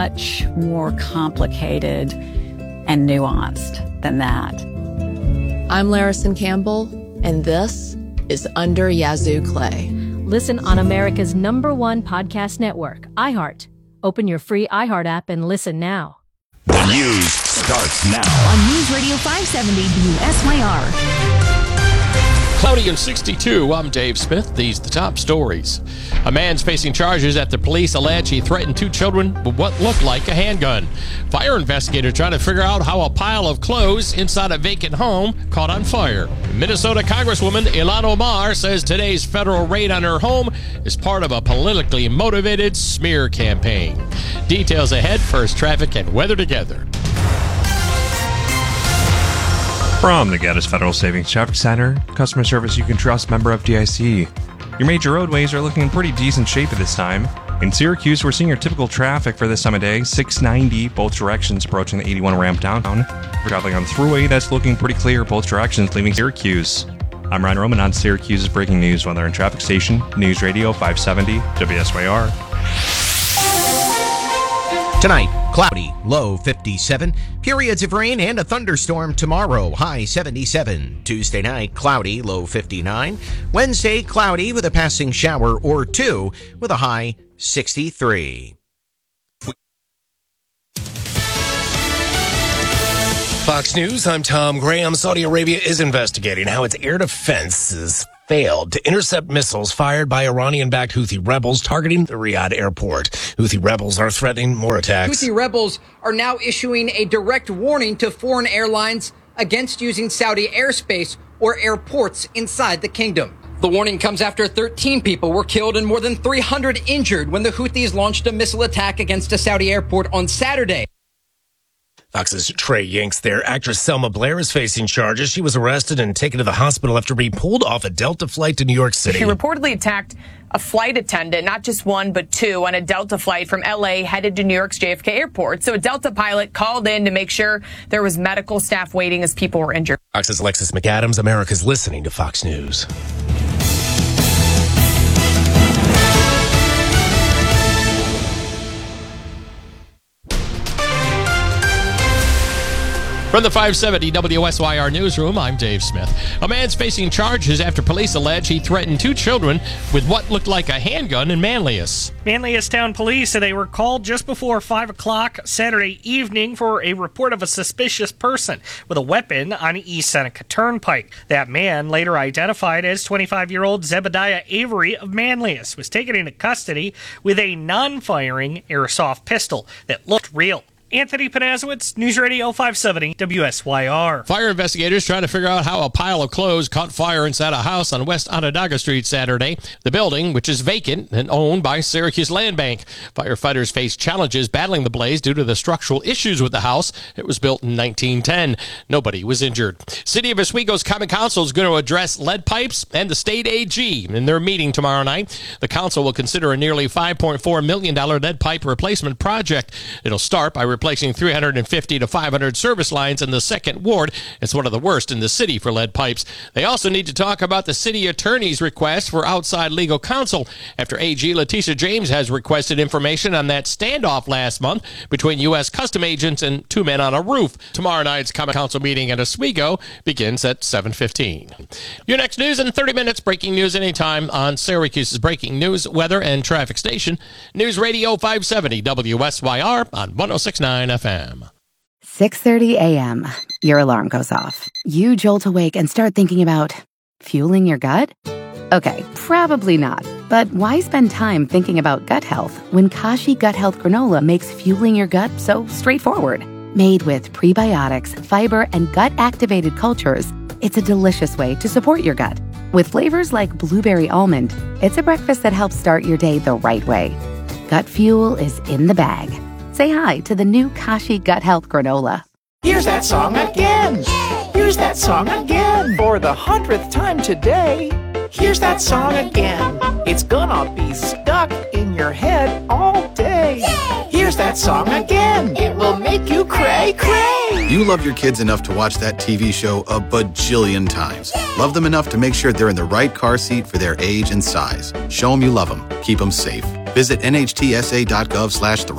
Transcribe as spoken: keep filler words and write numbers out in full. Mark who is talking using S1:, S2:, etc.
S1: much more complicated and nuanced than that.
S2: I'm Larison Campbell, and this is Under Yazoo Clay.
S3: Listen on America's number one podcast network, iHeart. Open your free iHeart app and listen now.
S4: The news starts now
S5: on News Radio five seventy W S Y R.
S6: Cloudy and sixty-two, I'm Dave Smith. These are the top stories. A man's facing charges after police allege he threatened two children with what looked like a handgun. Fire investigators trying to figure out how a pile of clothes inside a vacant home caught on fire. Minnesota Congresswoman Ilhan Omar says today's federal raid on her home is part of a politically motivated smear campaign. Details ahead. First, traffic and weather together.
S7: From the Gaddis Federal Savings Traffic Center, customer service you can trust, member F D I C. Your major roadways are looking in pretty decent shape at this time. In Syracuse, we're seeing your typical traffic for this time of day, six ninety, both directions approaching the eighty-one ramp downtown. If you're traveling on the thruway, that's looking pretty clear, both directions leaving Syracuse. I'm Ryan Roman on Syracuse's breaking news weather and traffic station, News Radio five seventy W S Y R.
S8: Tonight, cloudy, low fifty-seven. Periods of rain and a thunderstorm tomorrow, high seventy-seven. Tuesday night, cloudy, low fifty-nine. Wednesday, cloudy with a passing shower or two with a high sixty-three.
S9: Fox News, I'm Tom Graham. Saudi Arabia is investigating how its air defenses failed to intercept missiles fired by Iranian-backed Houthi rebels targeting the Riyadh airport. Houthi rebels are threatening more attacks.
S10: Houthi rebels are now issuing a direct warning to foreign airlines against using Saudi airspace or airports inside the kingdom. The warning comes after thirteen people were killed and more than three hundred injured when the Houthis launched a missile attack against a Saudi airport on Saturday.
S9: Fox's Trey Yanks there. Actress Selma Blair is facing charges. She was arrested and taken to the hospital after being pulled off a Delta flight to New York City.
S11: She reportedly attacked a flight attendant, not just one, but two, on a Delta flight from L A headed to New York's J F K airport. So a Delta pilot called in to make sure there was medical staff waiting as people were injured.
S9: Fox's Alexis McAdams. America's listening to Fox News.
S6: From the five seventy W S Y R newsroom, I'm Dave Smith. A man's facing charges after police allege he threatened two children with what looked like a handgun in Manlius.
S12: Manlius Town Police said they were called just before five o'clock Saturday evening for a report of a suspicious person with a weapon on East Seneca Turnpike. That man, later identified as twenty-five-year-old Zebediah Avery of Manlius, was taken into custody with a non-firing airsoft pistol that looked real. Anthony Panazowitz, News Radio five seventy W S Y R.
S6: Fire investigators trying to figure out how a pile of clothes caught fire inside a house on West Onondaga Street Saturday. The building, which is vacant and owned by Syracuse Land Bank. Firefighters face challenges battling the blaze due to the structural issues with the house. It was built in nineteen ten. Nobody was injured. City of Oswego's Common Council is going to address lead pipes and the state A G in their meeting tomorrow night. The council will consider a nearly five point four million dollars lead pipe replacement project. It'll start by replacing three hundred fifty to five hundred service lines in the second ward. It's one of the worst in the city for lead pipes. They also need to talk about the city attorney's request for outside legal counsel after A G Letitia James has requested information on that standoff last month between U S custom agents and two men on a roof. Tomorrow night's Common Council meeting at Oswego begins at seven fifteen. Your next news in thirty minutes. Breaking news anytime on Syracuse's breaking news, weather, and traffic station. News Radio five seventy W S Y R on one oh six point nine F M.
S13: six thirty a.m. Your alarm goes off. You jolt awake and start thinking about fueling your gut? Okay, probably not. But why spend time thinking about gut health when Kashi Gut Health Granola makes fueling your gut so straightforward? Made with prebiotics, fiber, and gut-activated cultures, it's a delicious way to support your gut. With flavors like blueberry almond, it's a breakfast that helps start your day the right way. Gut fuel is in the bag. Say hi to the new Kashi Gut Health Granola.
S14: Here's that song again. Here's that song again. For the hundredth time today. Here's that song again. It's gonna be stuck in your head all day. Here's that song again. It will make you cray cray.
S15: You love your kids enough to watch that T V show a bajillion times. Love them enough to make sure they're in the right car seat for their age and size. Show them you love them. Keep them safe. Visit N H T S A dot gov slash the